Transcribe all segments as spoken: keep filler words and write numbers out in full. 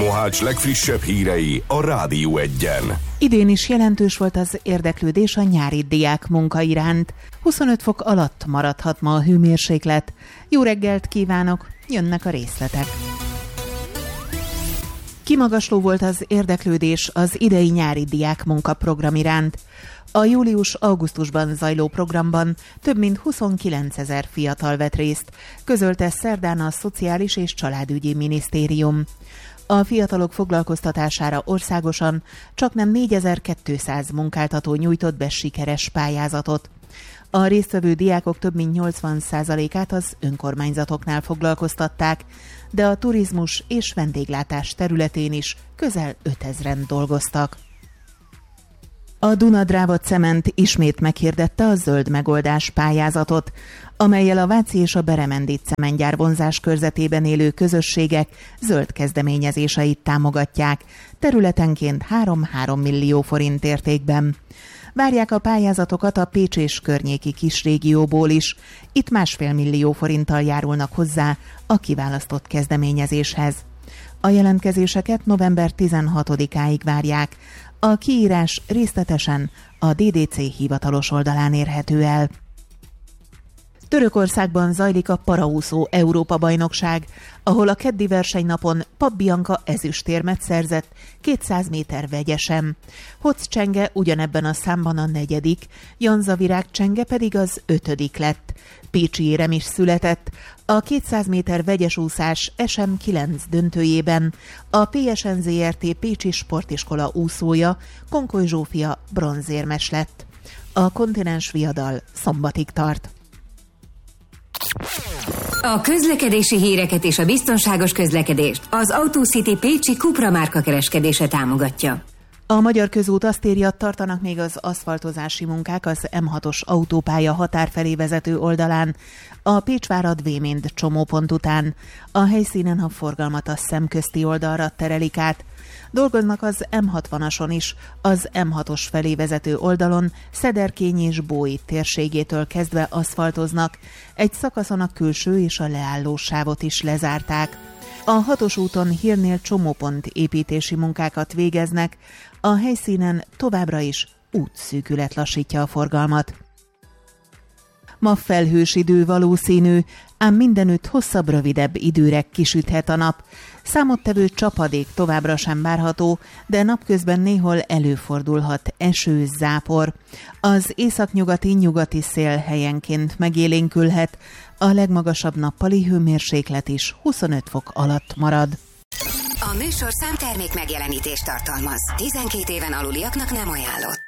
Mohács legfrissebb hírei a Rádió Egyen. Idén is jelentős volt az érdeklődés a nyári diák munka iránt. huszonöt fok alatt maradhat ma a hőmérséklet. Jó reggelt kívánok, jönnek a részletek. Kimagasló volt az érdeklődés az idei nyári diák munka program iránt. A július-augusztusban zajló programban több mint huszonkilencezer fiatal vett részt, közölte szerdán a Szociális és Családügyi Minisztérium. A fiatalok foglalkoztatására országosan csaknem négyezer-kétszáz munkáltató nyújtott be sikeres pályázatot. A résztvevő diákok több mint nyolcvan százalékát az önkormányzatoknál foglalkoztatták, de a turizmus és vendéglátás területén is közel ötezren dolgoztak. A Duna-Dráva Cement ismét meghirdette a zöld megoldás pályázatot, amellyel a Váci és a Beremendi cementgyár vonzás körzetében élő közösségek zöld kezdeményezéseit támogatják, területenként három-három millió forint értékben. Várják a pályázatokat a Pécs és környéki kisrégióból is, itt másfél millió forinttal járulnak hozzá a kiválasztott kezdeményezéshez. A jelentkezéseket november tizenhatodikáig várják. A kiírás részletesen a dé dé cé hivatalos oldalán érhető el. Törökországban zajlik a paraúszó Európa-bajnokság, ahol a keddi versenynapon Pap Bianca ezüstérmet szerzett kétszáz méter vegyesen. Hoc Csenge ugyanebben a számban a negyedik, Janza Virág Csenge pedig az ötödik lett. Pécsi érem is született. A kétszáz méter vegyesúszás es em kilenc döntőjében a pé es en zé er té Pécsi Sportiskola úszója, Konkoly Zsófia bronzérmes lett. A kontinens viadal szombatig tart. A közlekedési híreket és a biztonságos közlekedést az AutoCity Pécsi Cupra márka kereskedése támogatja. A Magyar Közút azt írja, tartanak még az aszfaltozási munkák az em hatos autópálya határ felé vezető oldalán, a Pécsvárad-Véménd csomópont után. A helyszínen a forgalmat a szemközti oldalra terelik át. Dolgoznak az em hatvanason is, az em hatos felé vezető oldalon Szederkény és Bói térségétől kezdve aszfaltoznak, egy szakaszon a külső és a leálló sávot is lezárták. A hatos úton hírnél csomópont építési munkákat végeznek, a helyszínen továbbra is útszűkület lassítja a forgalmat. Ma felhős idő valószínű, ám mindenütt hosszabb-rövidebb időre kisüthet a nap. Számottevő csapadék továbbra sem várható, de napközben néhol előfordulhat eső, zápor. Az északnyugati nyugati szél helyenként megélénkülhet, a legmagasabb nappali hőmérséklet is huszonöt fok alatt marad. A műsor számtermék megjelenítést tartalmaz. tizenkét éven aluliaknak nem ajánlott.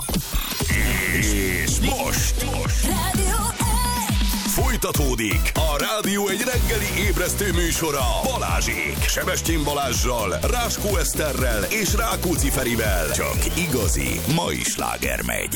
És most, most. Rádió Folytatódik a Rádió egy reggeli ébresztő műsora Balázsék. Sebestyén Balázssal, Ráskó Eszterrel és Rákóczi Ferivel. Csak igazi mai sláger megy.